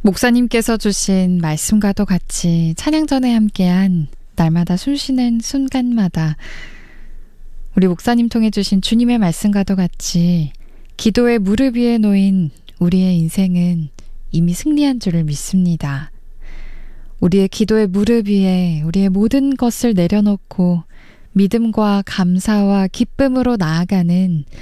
목사님께서 주신 말씀과도 같이 찬양 전에 함께한 날마다 숨쉬는 순간마다 우리 목사님 통해 주신 주님의 말씀과도 같이 기도의 무릎 위에 놓인 우리의 인생은 이미 승리한 줄을 믿습니다. 우리의 기도의 무릎 위에 우리의 모든 것을 내려놓고 믿음과 감사와 기쁨으로 나아가는